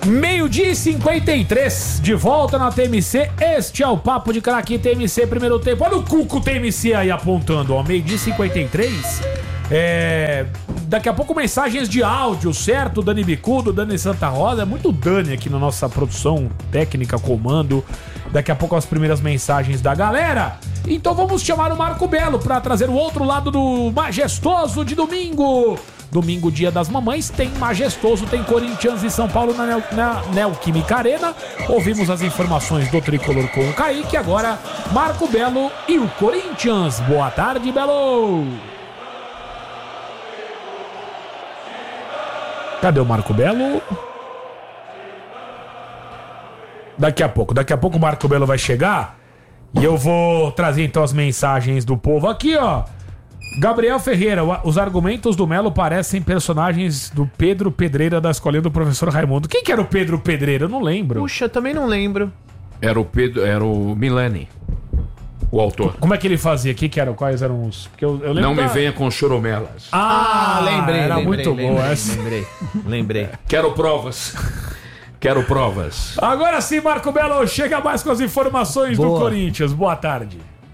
Meio-dia e 53, de volta na TMC. Este é o Papo de Craque TMC, primeiro tempo. Olha o Cuco TMC aí apontando, ó. Meio-dia e 53. Daqui a pouco mensagens de áudio, certo? Dani Bicudo, Dani Santa Rosa. É muito Dani aqui na nossa produção técnica, comando. Daqui a pouco as primeiras mensagens da galera. Então vamos chamar o Marco Belo para trazer o outro lado do majestoso de domingo. Domingo, dia das mamães, tem majestoso, tem Corinthians e São Paulo na Neoquímica Arena. Ouvimos as informações do Tricolor com o Kaique. Agora, Marco Belo e o Corinthians. Boa tarde, Belo. Cadê o Marco Belo? Daqui a pouco o Marco Belo vai chegar. E eu vou trazer então as mensagens do povo aqui, ó. Gabriel Ferreira, os argumentos do Melo parecem personagens do Pedro Pedreira da escolinha do professor Raimundo. Quem que era o Pedro Pedreira? Eu não lembro. Puxa, também não lembro. Era o Milani, o autor. Como é que ele fazia? Quais eram os... Porque eu lembro não me venha com churumelas. Lembrei. Era muito bom. Lembrei. Quero provas. Agora sim, Marco Belo, chega mais com as informações do Corinthians. Boa tarde.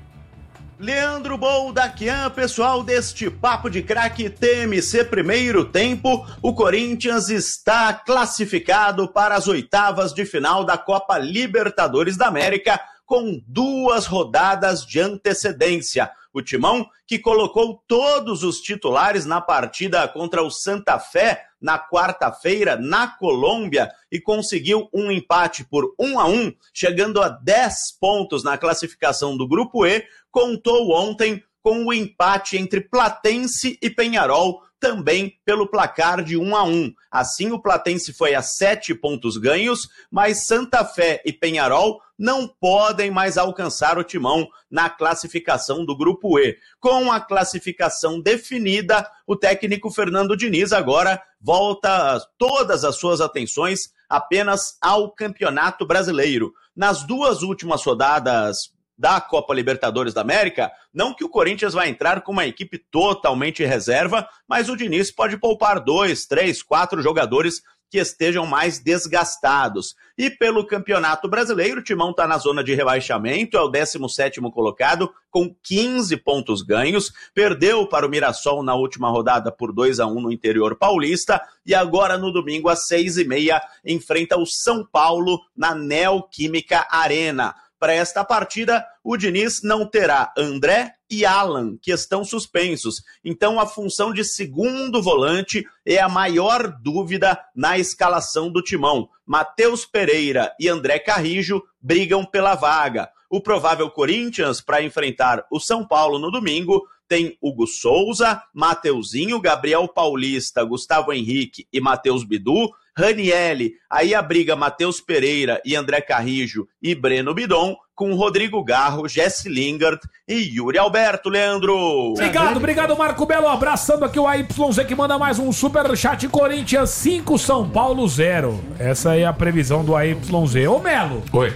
Leandro Boldaquian, pessoal deste Papo de Craque TMC primeiro tempo, o Corinthians está classificado para as oitavas de final da Copa Libertadores da América com 2 rodadas de antecedência. O Timão, que colocou todos os titulares na partida contra o Santa Fé na quarta-feira na Colômbia e conseguiu um empate por 1-1, chegando a 10 pontos na classificação do Grupo E, contou ontem com o empate entre Platense e Peñarol, também pelo placar de 1-1. Assim, o Platense foi a 7 pontos ganhos, mas Santa Fé e Peñarol não podem mais alcançar o Timão na classificação do Grupo E. Com a classificação definida, o técnico Fernando Diniz agora volta todas as suas atenções apenas ao Campeonato Brasileiro. Nas 2 últimas rodadas da Copa Libertadores da América, não que o Corinthians vai entrar com uma equipe totalmente reserva, mas o Diniz pode poupar 2, 3, 4 jogadores que estejam mais desgastados. E pelo Campeonato Brasileiro, o Timão está na zona de rebaixamento, é o 17º colocado, com 15 pontos ganhos, perdeu para o Mirassol na última rodada por 2-1 no interior paulista, e agora no domingo às 6h30 enfrenta o São Paulo na Neoquímica Arena. Para esta partida, o Diniz não terá André e Alan, que estão suspensos. Então, a função de segundo volante é a maior dúvida na escalação do Timão. Matheus Pereira e André Carrijo brigam pela vaga. O provável Corinthians, para enfrentar o São Paulo no domingo, tem Hugo Souza, Mateuzinho, Gabriel Paulista, Gustavo Henrique e Matheus Bidu, Ranielli, aí a briga Matheus Pereira e André Carrijo e Breno Bidon, com Rodrigo Garro, Jesse Lingard e Yuri Alberto, Leandro. Obrigado, Marco Belo. Abraçando aqui o AYZ que manda mais um superchat. Corinthians 5, São Paulo 0. Essa é a previsão do AYZ. Ô, Melo. Oi.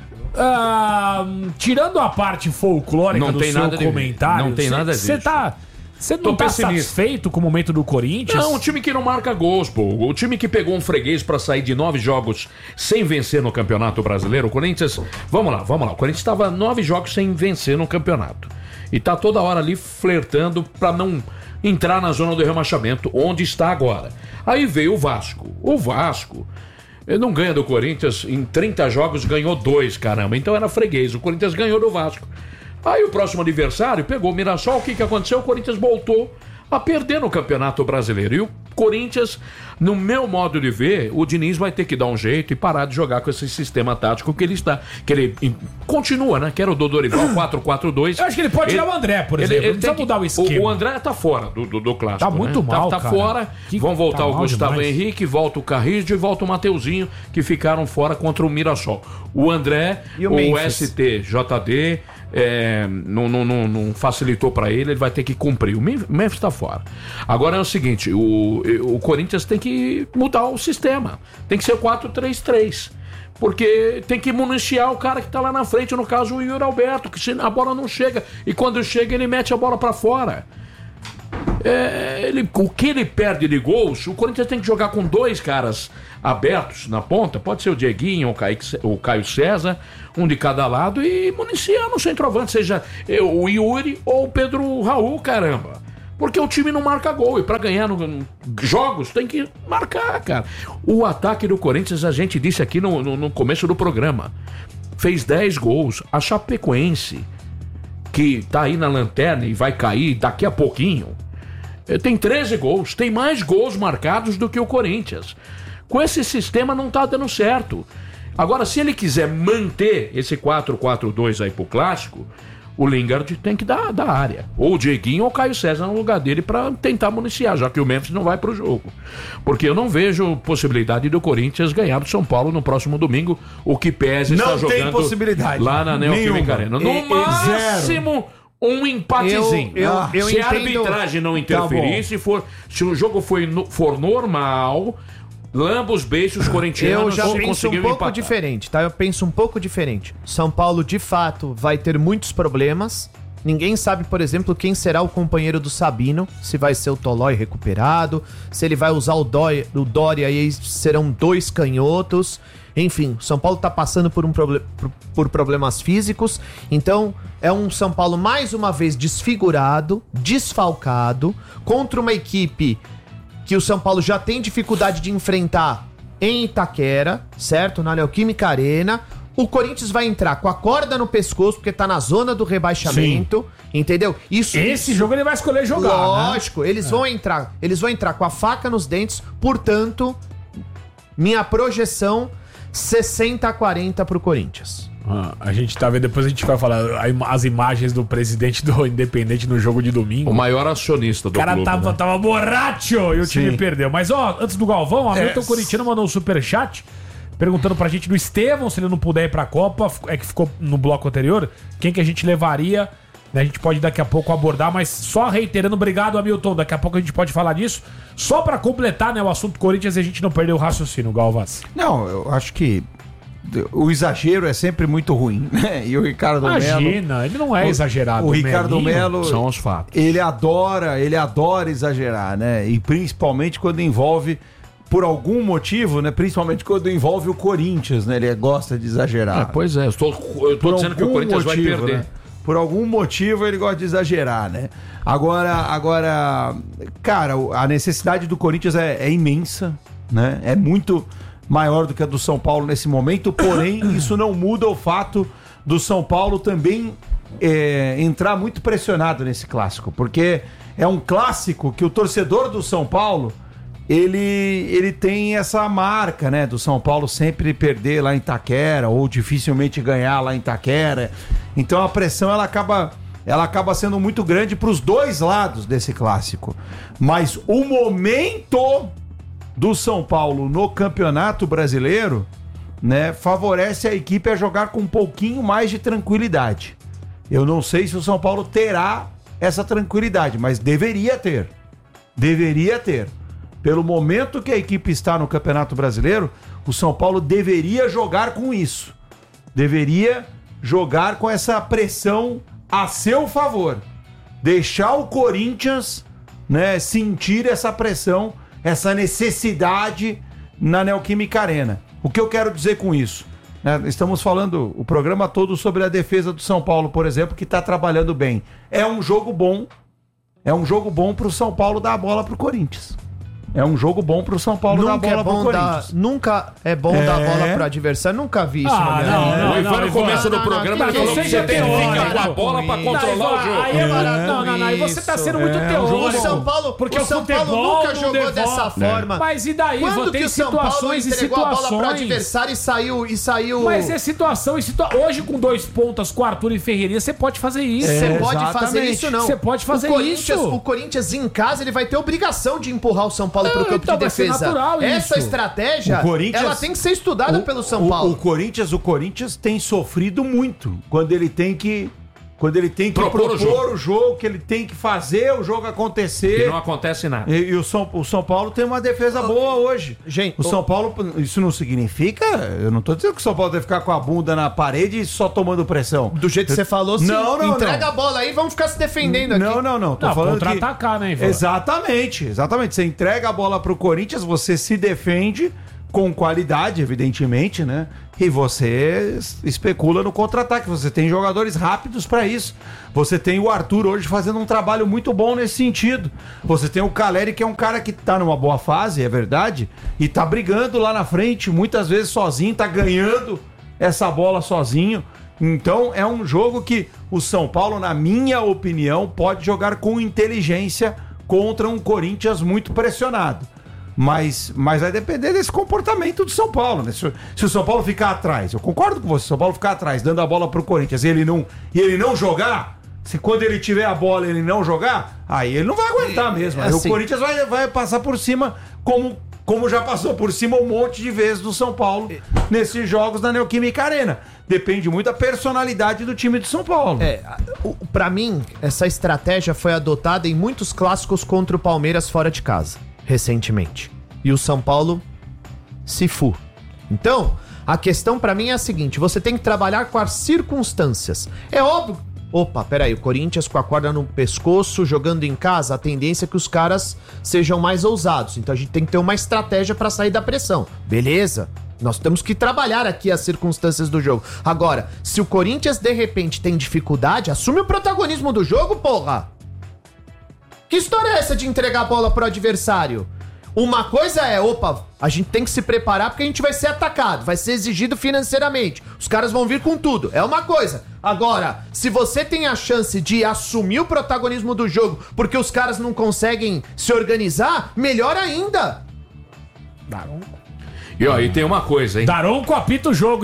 Tirando a parte folclórica não do tem seu nada comentário, não tem nada disso. Você não tá satisfeito com o momento do Corinthians? Não, um time que não marca gols, pô. O time que pegou um freguês pra sair de 9 jogos sem vencer no Campeonato Brasileiro. O Corinthians... Vamos lá. O Corinthians tava 9 jogos sem vencer no campeonato. E tá toda hora ali flertando pra não entrar na zona do rebaixamento, onde está agora. Aí veio o Vasco. O Vasco... Ele não ganha do Corinthians, em 30 jogos ganhou 2, caramba. Então era freguês, o Corinthians ganhou do Vasco. Aí o próximo adversário pegou o Mirassol, o que aconteceu? O Corinthians voltou a perder no Campeonato Brasileiro. E o Corinthians, no meu modo de ver, o Diniz vai ter que dar um jeito e parar de jogar com esse sistema tático que ele está... Que ele continua, né? Que era o do Dorival 4-4-2. Eu acho que ele pode tirar o André, por exemplo. Ele precisa mudar o esquema. O André tá fora do clássico. Tá muito mal, tá cara. fora. Vão voltar o Gustavo demais. Henrique, volta o Carrijo e volta o Mateuzinho, que ficaram fora contra o Mirassol. O André, o STJD... não facilitou pra ele vai ter que cumprir. O Memphis tá fora. Agora é o seguinte, o Corinthians tem que mudar o sistema. Tem que ser 4-3-3. Porque tem que municiar o cara que tá lá na frente, no caso o Yuri Alberto, que a bola não chega. E quando chega ele mete a bola pra fora. O que ele perde de gols, o Corinthians tem que jogar com 2 caras abertos na ponta, pode ser o Dieguinho ou o Caio César, um de cada lado, e municiar no centroavante, seja o Yuri ou o Pedro Raul, caramba. Porque o time não marca gol, e pra ganhar jogos tem que marcar, cara. O ataque do Corinthians, a gente disse aqui no começo do programa, fez 10 gols. A Chapecoense, que tá aí na lanterna e vai cair daqui a pouquinho, tem 13 gols, tem mais gols marcados do que o Corinthians. Com esse sistema não tá dando certo. Agora, se ele quiser manter esse 4-4-2 aí pro clássico, o Lingard tem que dar da área. Ou o Dieguinho ou o Caio César no lugar dele pra tentar municiar, já que o Memphis não vai pro jogo. Porque eu não vejo possibilidade do Corinthians ganhar do São Paulo no próximo domingo, o que pese está jogando tem possibilidade lá na Neoquímica Arena. No máximo, um empatezinho. Se a arbitragem não interferir, se o jogo for normal, lamba os beijos, os corintianos Eu já penso conseguiram um pouco empatar. diferente, tá? Eu penso um pouco diferente. São Paulo, de fato, vai ter muitos problemas. Ninguém sabe, por exemplo, quem será o companheiro do Sabino. Se vai ser o Tolói recuperado, se ele vai usar o Dória e aí serão 2 canhotos. Enfim, São Paulo tá passando por problemas físicos. Então, é um São Paulo mais uma vez desfigurado, desfalcado, contra uma equipe que o São Paulo já tem dificuldade de enfrentar em Itaquera, certo? Na Neoquímica Arena. O Corinthians vai entrar com a corda no pescoço, porque tá na zona do rebaixamento, entendeu? Esse jogo ele vai escolher jogar, lógico, né? Eles vão entrar com a faca nos dentes, portanto, minha projeção 60-40 pro Corinthians. A gente tá vendo, depois a gente vai falar as imagens do presidente do Independente no jogo de domingo. O maior acionista do clube. O cara tava borracho e o time perdeu. Mas antes do Galvão, o Hamilton Corintiano mandou um superchat perguntando pra gente do Estevão, se ele não puder ir pra Copa, que ficou no bloco anterior, quem que a gente levaria, né? A gente pode daqui a pouco abordar, mas só reiterando, obrigado, Hamilton, daqui a pouco a gente pode falar disso, só pra completar, né, o assunto Corinthians e a gente não perder o raciocínio, Galvas. Não, eu acho que o exagero é sempre muito ruim, né? E o Ricardo Melo... Imagina, ele não é exagerado. O Ricardo Melo... São os fatos. Ele adora exagerar, né? E principalmente quando envolve, por algum motivo, né? Principalmente quando envolve o Corinthians, né? Ele gosta de exagerar. Pois é, eu tô dizendo que o Corinthians vai perder. Né? Por algum motivo ele gosta de exagerar, né? Agora, cara, a necessidade do Corinthians é imensa, né? É muito maior do que a do São Paulo nesse momento, porém isso não muda o fato do São Paulo também entrar muito pressionado nesse clássico, porque é um clássico que o torcedor do São Paulo ele tem essa marca, né, do São Paulo sempre perder lá em Itaquera ou dificilmente ganhar lá em Itaquera. Então a pressão ela acaba sendo muito grande para os dois lados desse clássico. Mas o momento do São Paulo no Campeonato Brasileiro, né, favorece a equipe a jogar com um pouquinho mais de tranquilidade. Eu não sei se o São Paulo terá essa tranquilidade, mas deveria ter. Deveria ter. Pelo momento que a equipe está no Campeonato Brasileiro, o São Paulo deveria jogar com isso. Deveria jogar com essa pressão a seu favor. Deixar o Corinthians, né, sentir essa pressão, essa necessidade na Neoquímica Arena. O que eu quero dizer com isso? Né, estamos falando o programa todo sobre a defesa do São Paulo, por exemplo, que está trabalhando bem. É um jogo bom para o São Paulo dar a bola para o Corinthians. É um jogo bom pro São Paulo dar a bola pro Corinthians. Nunca é bom dar a bola pro adversário. Nunca vi isso na minha vida. O Ivan no começo do programa ele falou que você tem que ficar com a bola pra controlar o jogo. Aí você tá sendo muito teórico. O São Paulo, porque o São Paulo nunca jogou dessa forma. Mas e daí? Quando Tem que o São Paulo situações e entregou a bola pro situações. adversário e saiu... Mas é situação e situação. Hoje com 2 pontas, com Arthur e Ferreirinha, você pode fazer isso. Você pode fazer isso, não. Você pode fazer isso. O Corinthians em casa, ele vai ter obrigação de empurrar o São Paulo pro campo de defesa. Natural essa isso. estratégia, ela tem que ser estudada pelo São Paulo. O Corinthians tem sofrido muito quando ele tem que quando ele tem que Propor propor o jogo, que ele tem que fazer o jogo acontecer. E não acontece nada. E o São Paulo tem uma defesa boa hoje. Gente, o São Paulo, isso não significa, eu não tô dizendo que o São Paulo deve ficar com a bunda na parede e só tomando pressão. Do jeito que você falou, sim. Não, Entrega a bola aí, vamos ficar se defendendo aqui. Não. Tô falando contra-atacar, né, Ivan? Exatamente. Você entrega a bola pro Corinthians, você se defende com qualidade, evidentemente, né? E você especula no contra-ataque. Você tem jogadores rápidos para isso. Você tem o Arthur hoje fazendo um trabalho muito bom nesse sentido. Você tem o Caleri, que é um cara que tá numa boa fase, é verdade, e tá brigando lá na frente, muitas vezes sozinho, tá ganhando essa bola sozinho. Então é um jogo que o São Paulo, na minha opinião, pode jogar com inteligência contra um Corinthians muito pressionado. Mas vai depender desse comportamento do São Paulo, né? Se o São Paulo ficar atrás, eu concordo com você, se o São Paulo ficar atrás, dando a bola pro Corinthians e ele não jogar, se quando ele tiver a bola ele não jogar, aí ele não vai aguentar mesmo. Aí assim, o Corinthians vai passar por cima como já passou por cima um monte de vezes do São Paulo nesses jogos da Neoquímica Arena. Depende muito da personalidade do time do São Paulo. Pra mim, essa estratégia foi adotada em muitos clássicos contra o Palmeiras fora de casa, recentemente. E o São Paulo se fu. Então, a questão pra mim é a seguinte, você tem que trabalhar com as circunstâncias. É óbvio. Opa, peraí, o Corinthians com a corda no pescoço, jogando em casa, a tendência é que os caras sejam mais ousados. Então a gente tem que ter uma estratégia pra sair da pressão. Beleza? Nós temos que trabalhar aqui as circunstâncias do jogo. Agora, se o Corinthians de repente tem dificuldade, assume o protagonismo do jogo, porra! Que história é essa de entregar a bola pro adversário? Uma coisa é, opa, a gente tem que se preparar porque a gente vai ser atacado, vai ser exigido financeiramente. Os caras vão vir com tudo, é uma coisa. Agora, se você tem a chance de assumir o protagonismo do jogo porque os caras não conseguem se organizar, melhor ainda. E ó, e tem uma coisa, hein? Daronco apita o jogo.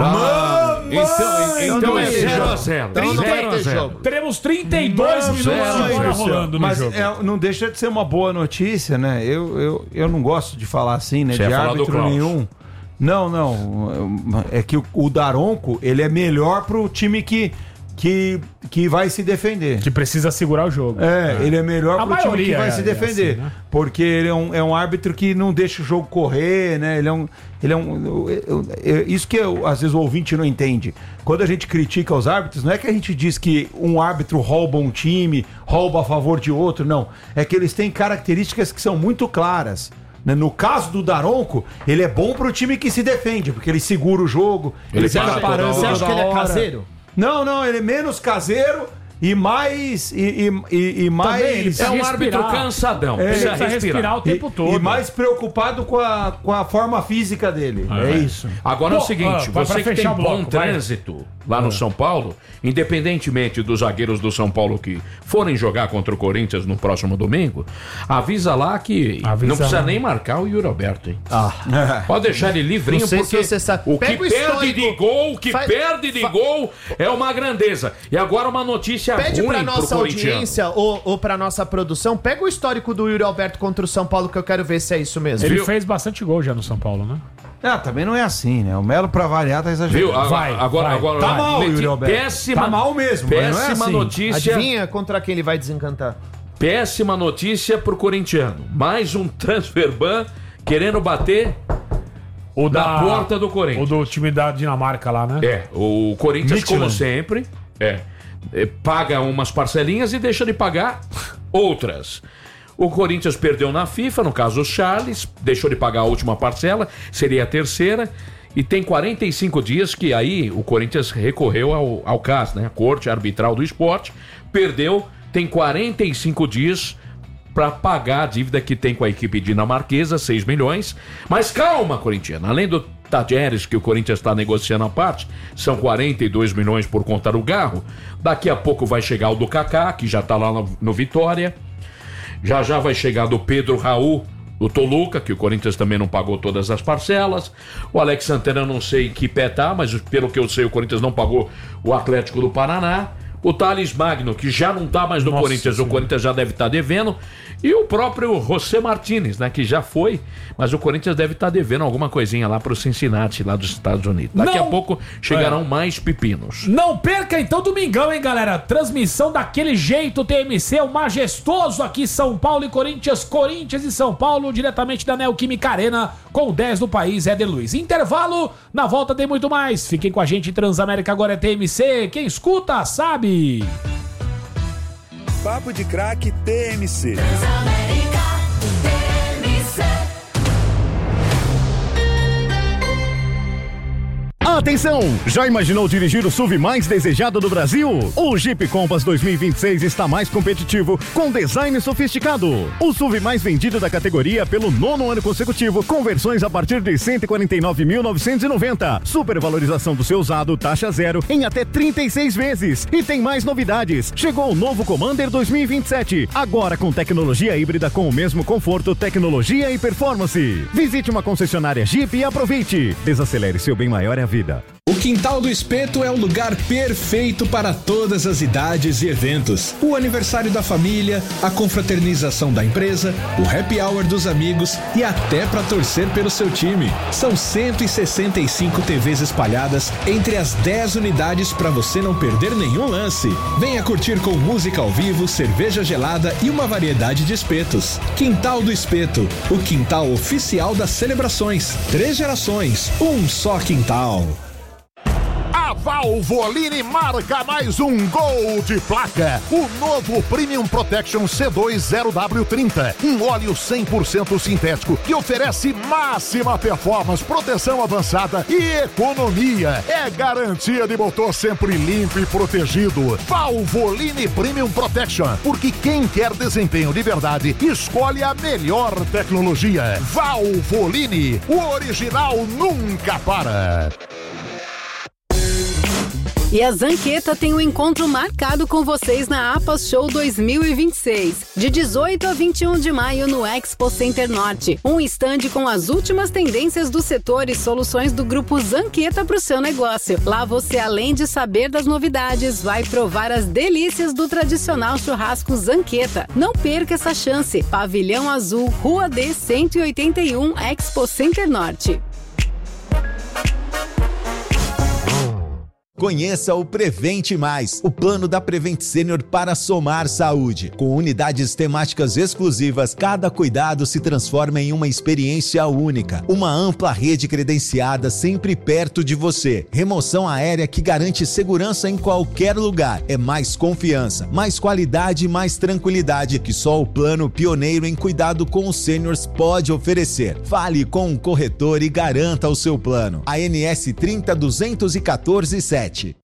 Então é 0x0. Então não vai ter jogo. Teremos 32 minutos agora rolando no Mas jogo. não deixa de ser uma boa notícia, né? Eu não gosto de falar assim, né? Você de ia falar do árbitro Klaus. nenhum. Não. É que o Daronco, ele é melhor pro time que vai se defender. Que precisa segurar o jogo. Ele é melhor A pro time que maioria vai se defender. assim, né? Porque ele é um árbitro que não deixa o jogo correr, né? Isso que às vezes o ouvinte não entende. Quando a gente critica os árbitros, não é que a gente diz que um árbitro rouba um time, rouba a favor de outro, não. É que eles têm características que são muito claras. No caso do Daronco, ele é bom pro time que se defende, porque ele segura o jogo, ele fica para parando toda Você acha toda que ele é hora. caseiro? Não, ele é menos caseiro e mais. E mais. Também, ele precisa É um respirar. árbitro cansadão. Ele Precisa precisa respirar o tempo todo. E mais preocupado com a forma física dele. É isso. Agora é o Bom, seguinte, pra você que tem fechar o bom bloco, vai. trânsito lá no São Paulo, independentemente dos zagueiros do São Paulo que forem jogar contra o Corinthians no próximo domingo, avisa lá que Avisa não precisa lá. nem marcar o Yuri Alberto, hein? Pode deixar ele livrinho, Não sei porque se você sabe. o que Pega o perde histórico. de gol, perde de Fa- gol é uma grandeza. E agora uma notícia Pede ruim pra pro nossa corintiano. audiência ou pra nossa produção, pega o histórico do Yuri Alberto contra o São Paulo que eu quero ver se é isso mesmo. Ele Viu? fez bastante gol já no São Paulo, né? Também não é assim, né? O Melo, pra variar, tá exagerando. Viu? Vai. Agora Tá mal, Yuri Alberto. péssima, Tá mal mesmo, mas não é péssima assim. notícia. Adivinha contra quem ele vai desencantar? Péssima notícia pro corintiano. Mais um transfer ban querendo bater O na porta do Corinthians. O do time da Dinamarca lá, né? O Corinthians, como Midtjylland. sempre, paga umas parcelinhas e deixa de pagar outras. O Corinthians perdeu na FIFA, no caso o Charles, deixou de pagar a última parcela, seria a terceira, e tem 45 dias que aí o Corinthians recorreu ao CAS, né? A Corte Arbitral do Esporte, perdeu, tem 45 dias para pagar a dívida que tem com a equipe dinamarquesa, 6 milhões. Mas calma, corintiano, além do Tadjeres, que o Corinthians está negociando a parte, são 42 milhões por conta do Garro. Daqui a pouco vai chegar o do Kaká, que já está lá no Vitória. Já vai chegar do Pedro Raul, do Toluca, que o Corinthians também não pagou todas as parcelas. O Alex Santana, eu não sei que pé tá, mas pelo que eu sei, o Corinthians não pagou o Atlético do Paraná. o Thales Magno, que já não tá mais no Corinthians, o Corinthians já deve estar devendo, e o próprio José Martínez, né, que já foi, mas o Corinthians deve estar devendo alguma coisinha lá pro Cincinnati, lá dos Estados Unidos. Daqui a pouco chegarão mais pepinos. Não perca então domingão, hein, galera? Transmissão daquele jeito, TMC, o majestoso aqui, São Paulo e Corinthians, Corinthians e São Paulo, diretamente da Neoquímica Arena, com o 10 do país, Éder Luiz. Intervalo, na volta tem muito mais. Fiquem com a gente, Transamérica agora é TMC, quem escuta sabe. Papo de Craque TMC. Transamérica TMC. Atenção! Já imaginou dirigir o SUV mais desejado do Brasil? O Jeep Compass 2026 está mais competitivo, com design sofisticado. O SUV mais vendido da categoria pelo 9º ano consecutivo, com versões a partir de R$ 149.990. Supervalorização do seu usado, taxa zero, em até 36 vezes. E tem mais novidades. Chegou o novo Commander 2027, agora com tecnologia híbrida com o mesmo conforto, tecnologia e performance. Visite uma concessionária Jeep e aproveite. Desacelere, seu bem maior é a vida. O Quintal do Espeto é o lugar perfeito para todas as idades e eventos. O aniversário da família, a confraternização da empresa, o happy hour dos amigos e até para torcer pelo seu time. São 165 TVs espalhadas entre as 10 unidades para você não perder nenhum lance. Venha curtir com música ao vivo, cerveja gelada e uma variedade de espetos. Quintal do Espeto, o quintal oficial das celebrações. 3 gerações, um só quintal. A Valvoline marca mais um gol de placa. O novo Premium Protection C2 0W30. Um óleo 100% sintético que oferece máxima performance, proteção avançada e economia. É garantia de motor sempre limpo e protegido. Valvoline Premium Protection. Porque quem quer desempenho de verdade, escolhe a melhor tecnologia. Valvoline. O original nunca para. E a Zanqueta tem um encontro marcado com vocês na APAS Show 2026, de 18 a 21 de maio no Expo Center Norte. Um estande com as últimas tendências do setor e soluções do grupo Zanqueta para o seu negócio. Lá você, além de saber das novidades, vai provar as delícias do tradicional churrasco Zanqueta. Não perca essa chance. Pavilhão Azul, Rua D 181, Expo Center Norte. Conheça o Prevente Mais, o plano da Prevent Senior para somar saúde. Com unidades temáticas exclusivas, cada cuidado se transforma em uma experiência única. Uma ampla rede credenciada sempre perto de você. Remoção aérea que garante segurança em qualquer lugar. É mais confiança, mais qualidade e mais tranquilidade que só o plano pioneiro em cuidado com os seniors pode oferecer. Fale com um corretor e garanta o seu plano. ANS 30 214 7.